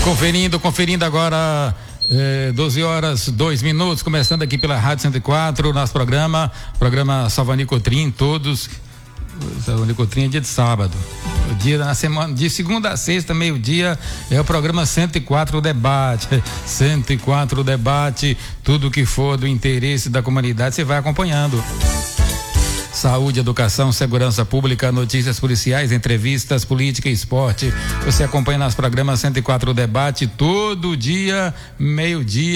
Conferindo agora 12h02, começando aqui pela Rádio 104, nosso programa Salvani Cotrim, todos. Salvani Cotrim é dia de sábado. O dia na semana, de segunda a sexta, meio-dia, é o programa 104 Debate. 104 Debate, tudo que for do interesse da comunidade, você vai acompanhando. Saúde, educação, segurança pública, notícias policiais, entrevistas, política e esporte. Você acompanha nos programas 104 Debate todo dia, meio-dia.